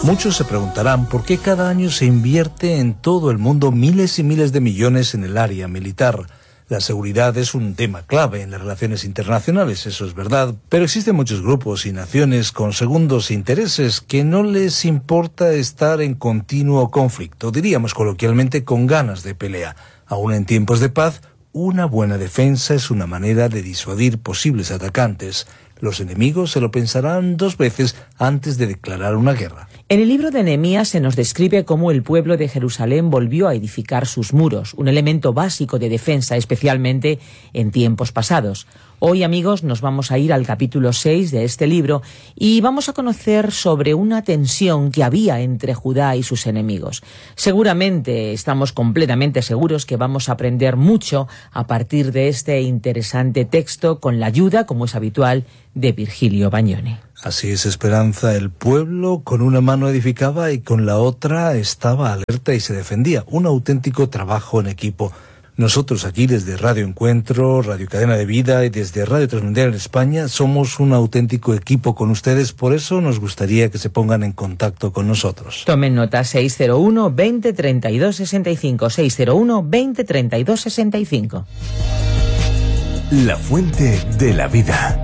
Muchos se preguntarán por qué cada año se invierte en todo el mundo miles y miles de millones en el área militar. La seguridad es un tema clave en las relaciones internacionales, eso es verdad, pero existen muchos grupos y naciones con segundos intereses que no les importa estar en continuo conflicto, diríamos coloquialmente con ganas de pelea. Aún en tiempos de paz, una buena defensa es una manera de disuadir posibles atacantes. Los enemigos se lo pensarán 2 veces antes de declarar una guerra. En el libro de Nehemías se nos describe cómo el pueblo de Jerusalén volvió a edificar sus muros, un elemento básico de defensa, especialmente en tiempos pasados. Hoy, amigos, nos vamos a ir al capítulo 6 de este libro y vamos a conocer sobre una tensión que había entre Judá y sus enemigos. Seguramente, estamos completamente seguros que vamos a aprender mucho a partir de este interesante texto con la ayuda, como es habitual, de Virgilio Bagnoni. Así es, Esperanza. El pueblo con una mano edificaba y con la otra estaba alerta y se defendía. Un auténtico trabajo en equipo. Nosotros aquí desde Radio Encuentro, Radio Cadena de Vida y desde Radio Transmundial en España somos un auténtico equipo con ustedes, por eso nos gustaría que se pongan en contacto con nosotros. Tomen nota: 601 20 32 65, 601 20 32 65. La fuente de la vida.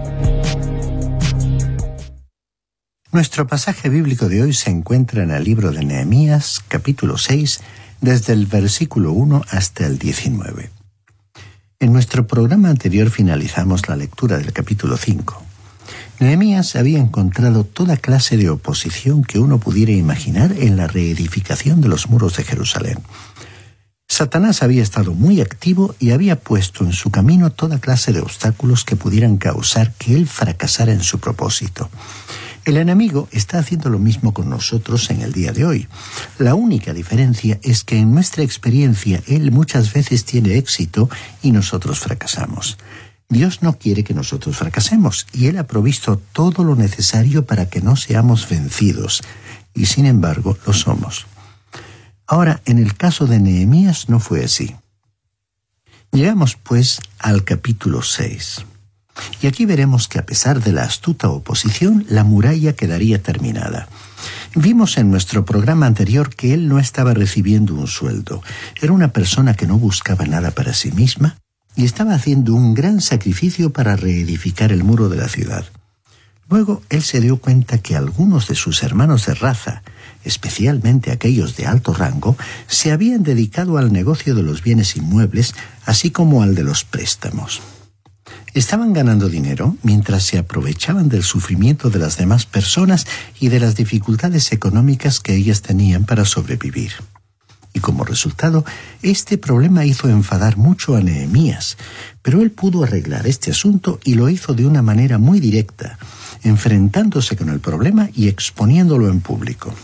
Nuestro pasaje bíblico de hoy se encuentra en el libro de Nehemías, capítulo 6, desde el versículo 1 hasta el 19. En nuestro programa anterior finalizamos la lectura del capítulo 5. Nehemías había encontrado toda clase de oposición que uno pudiera imaginar en la reedificación de los muros de Jerusalén. Satanás había estado muy activo y había puesto en su camino toda clase de obstáculos que pudieran causar que él fracasara en su propósito. El enemigo está haciendo lo mismo con nosotros en el día de hoy. La única diferencia es que en nuestra experiencia él muchas veces tiene éxito y nosotros fracasamos. Dios no quiere que nosotros fracasemos y él ha provisto todo lo necesario para que no seamos vencidos, y sin embargo lo somos. Ahora, en el caso de Nehemías no fue así. Llegamos pues al capítulo 6. Y aquí veremos que a pesar de la astuta oposición, la muralla quedaría terminada. Vimos en nuestro programa anterior que él no estaba recibiendo un sueldo. Era una persona que no buscaba nada para sí misma y estaba haciendo un gran sacrificio para reedificar el muro de la ciudad. Luego él se dio cuenta que algunos de sus hermanos de raza, especialmente aquellos de alto rango, se habían dedicado al negocio de los bienes inmuebles, así como al de los préstamos. Estaban ganando dinero mientras se aprovechaban del sufrimiento de las demás personas y de las dificultades económicas que ellas tenían para sobrevivir. Y como resultado, este problema hizo enfadar mucho a Nehemías, pero él pudo arreglar este asunto y lo hizo de una manera muy directa, enfrentándose con el problema y exponiéndolo en público.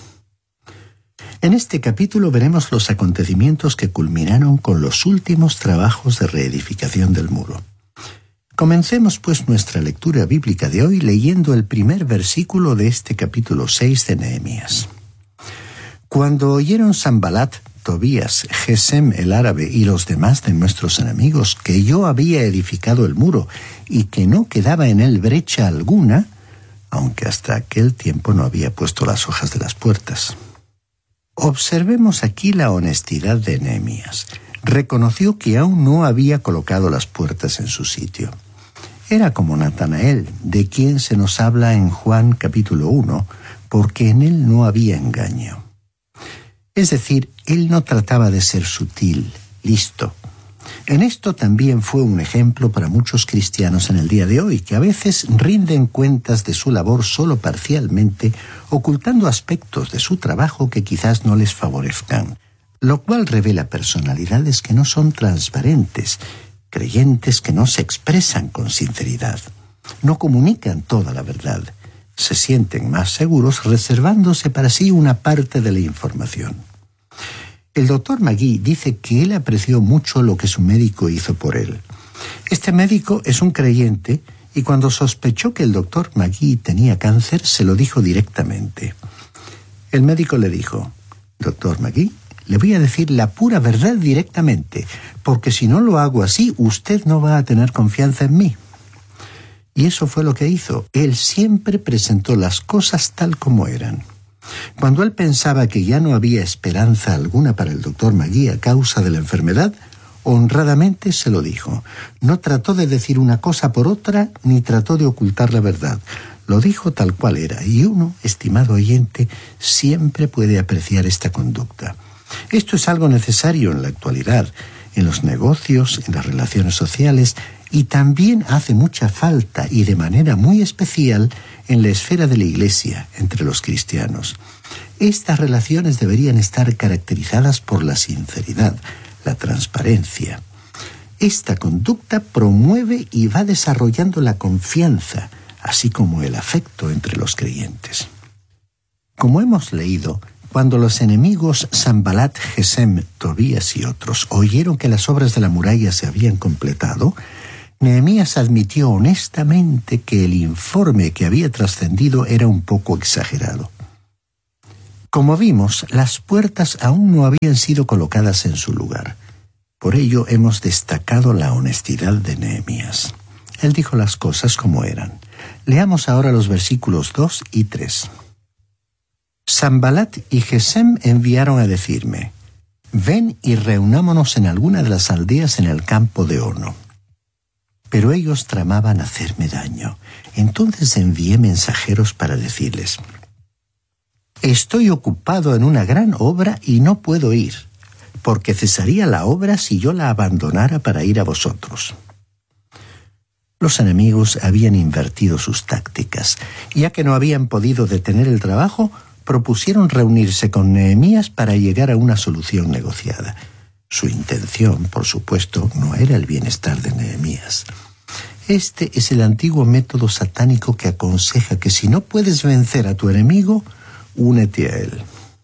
En este capítulo veremos los acontecimientos que culminaron con los últimos trabajos de reedificación del muro. Comencemos pues nuestra lectura bíblica de hoy leyendo el primer versículo de este capítulo 6 de Nehemías. Cuando oyeron Sanbalat, Tobías, Gesem el árabe y los demás de nuestros enemigos que yo había edificado el muro y que no quedaba en él brecha alguna, aunque hasta aquel tiempo no había puesto las hojas de las puertas. Observemos aquí la honestidad de Nehemías. Reconoció que aún no había colocado las puertas en su sitio. Era como Natanael, de quien se nos habla en Juan capítulo 1, porque en él no había engaño. Es decir, él no trataba de ser sutil, listo. En esto también fue un ejemplo para muchos cristianos en el día de hoy, que a veces rinden cuentas de su labor solo parcialmente, ocultando aspectos de su trabajo que quizás no les favorezcan, lo cual revela personalidades que no son transparentes, creyentes que no se expresan con sinceridad, no comunican toda la verdad, se sienten más seguros reservándose para sí una parte de la información. El doctor Magui dice que él apreció mucho lo que su médico hizo por él. Este médico es un creyente y cuando sospechó que el doctor Magui tenía cáncer, se lo dijo directamente. El médico le dijo: «Doctor Magui, le voy a decir la pura verdad directamente, porque si no lo hago así, usted no va a tener confianza en mí». Y eso fue lo que hizo. Él siempre presentó las cosas tal como eran. Cuando él pensaba que ya no había esperanza alguna para el doctor Magui a causa de la enfermedad, honradamente se lo dijo. No trató de decir una cosa por otra, ni trató de ocultar la verdad. Lo dijo tal cual era, y uno, estimado oyente, siempre puede apreciar esta conducta. Esto es algo necesario en la actualidad, en los negocios, en las relaciones sociales, y también hace mucha falta, y de manera muy especial, en la esfera de la Iglesia, entre los cristianos. Estas relaciones deberían estar caracterizadas por la sinceridad, la transparencia. Esta conducta promueve y va desarrollando la confianza, así como el afecto entre los creyentes. Como hemos leído, cuando los enemigos Sanbalat, Gesem, Tobías y otros oyeron que las obras de la muralla se habían completado, Nehemías admitió honestamente que el informe que había trascendido era un poco exagerado. Como vimos, las puertas aún no habían sido colocadas en su lugar. Por ello hemos destacado la honestidad de Nehemías. Él dijo las cosas como eran. Leamos ahora los versículos 2 y 3. Sanbalat y Gesem enviaron a decirme: ven y reunámonos en alguna de las aldeas en el campo de Ono. Pero ellos tramaban hacerme daño. Entonces envié mensajeros para decirles: estoy ocupado en una gran obra y no puedo ir, porque cesaría la obra si yo la abandonara para ir a vosotros. Los enemigos habían invertido sus tácticas. Ya que no habían podido detener el trabajo, propusieron reunirse con Nehemías para llegar a una solución negociada. Su intención, por supuesto, no era el bienestar de Nehemías. Este es el antiguo método satánico que aconseja que si no puedes vencer a tu enemigo, únete a él.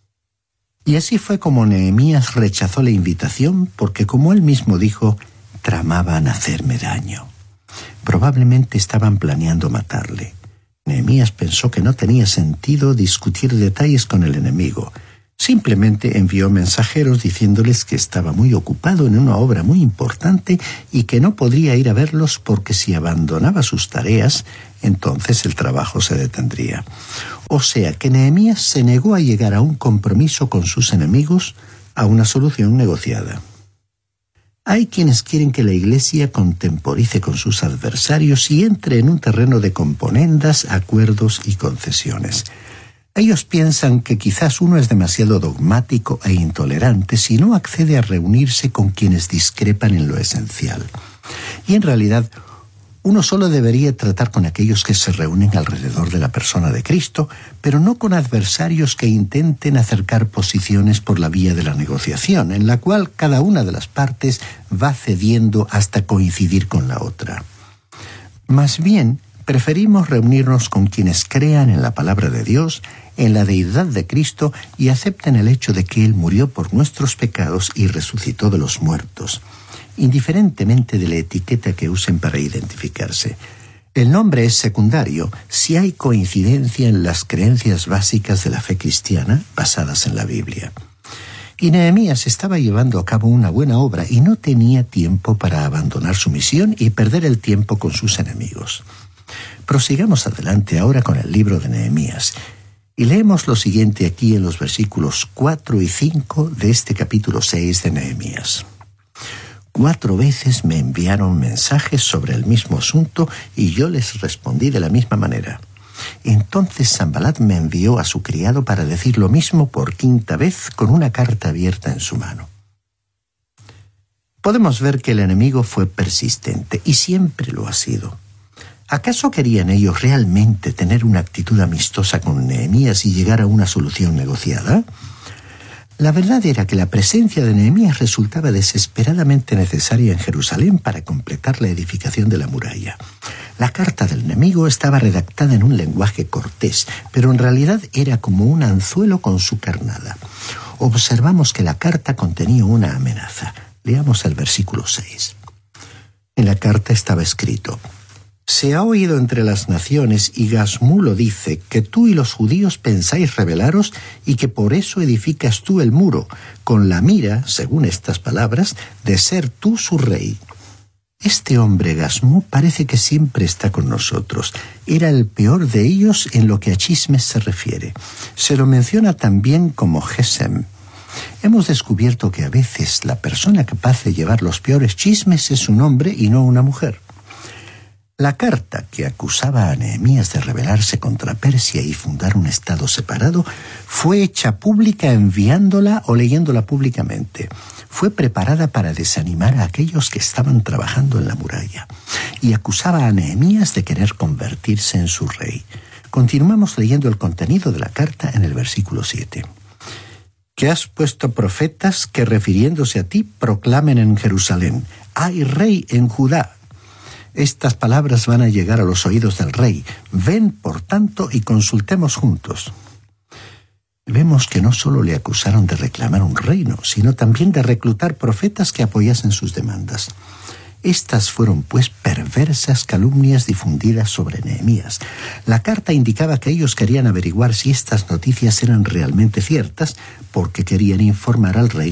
Y así fue como Nehemías rechazó la invitación porque, como él mismo dijo, tramaban hacerme daño. Probablemente estaban planeando matarle. Nehemías pensó que no tenía sentido discutir detalles con el enemigo. Simplemente envió mensajeros diciéndoles que estaba muy ocupado en una obra muy importante y que no podría ir a verlos porque si abandonaba sus tareas, entonces el trabajo se detendría. O sea que Nehemías se negó a llegar a un compromiso con sus enemigos, a una solución negociada. Hay quienes quieren que la Iglesia contemporice con sus adversarios y entre en un terreno de componendas, acuerdos y concesiones. Ellos piensan que quizás uno es demasiado dogmático e intolerante si no accede a reunirse con quienes discrepan en lo esencial. Y en realidad, uno solo debería tratar con aquellos que se reúnen alrededor de la persona de Cristo, pero no con adversarios que intenten acercar posiciones por la vía de la negociación, en la cual cada una de las partes va cediendo hasta coincidir con la otra. Más bien, preferimos reunirnos con quienes crean en la palabra de Dios, en la deidad de Cristo y acepten el hecho de que Él murió por nuestros pecados y resucitó de los muertos, indiferentemente de la etiqueta que usen para identificarse. El nombre es secundario si hay coincidencia en las creencias básicas de la fe cristiana basadas en la Biblia. Y Nehemías estaba llevando a cabo una buena obra y no tenía tiempo para abandonar su misión y perder el tiempo con sus enemigos. Prosigamos adelante ahora con el libro de Nehemías y leemos lo siguiente aquí en los versículos 4 y 5 de este capítulo 6 de Nehemías. 4 veces me enviaron mensajes sobre el mismo asunto y yo les respondí de la misma manera. Entonces Sanbalat me envió a su criado para decir lo mismo por 5ª vez con una carta abierta en su mano. Podemos ver que el enemigo fue persistente y siempre lo ha sido. ¿Acaso querían ellos realmente tener una actitud amistosa con Nehemías y llegar a una solución negociada? La verdad era que la presencia de Nehemías resultaba desesperadamente necesaria en Jerusalén para completar la edificación de la muralla. La carta del enemigo estaba redactada en un lenguaje cortés, pero en realidad era como un anzuelo con su carnada. Observamos que la carta contenía una amenaza. Leamos el versículo 6. En la carta estaba escrito: se ha oído entre las naciones, y Gasmulo dice, que tú y los judíos pensáis rebelaros y que por eso edificas tú el muro, con la mira, según estas palabras, de ser tú su rey. Este hombre Gasmú parece que siempre está con nosotros. Era el peor de ellos en lo que a chismes se refiere. Se lo menciona también como Gesem. Hemos descubierto que a veces la persona capaz de llevar los peores chismes es un hombre y no una mujer. La carta que acusaba a Nehemías de rebelarse contra Persia y fundar un estado separado fue hecha pública enviándola o leyéndola públicamente. Fue preparada para desanimar a aquellos que estaban trabajando en la muralla y acusaba a Nehemías de querer convertirse en su rey. Continuamos leyendo el contenido de la carta en el versículo 7. Que has puesto profetas que, refiriéndose a ti, proclamen en Jerusalén: hay rey en Judá. Estas palabras van a llegar a los oídos del rey. Ven, por tanto, y consultemos juntos. Vemos que no solo le acusaron de reclamar un reino, sino también de reclutar profetas que apoyasen sus demandas. Estas fueron, pues, perversas calumnias difundidas sobre Nehemías. La carta indicaba que ellos querían averiguar si estas noticias eran realmente ciertas, porque querían informar al rey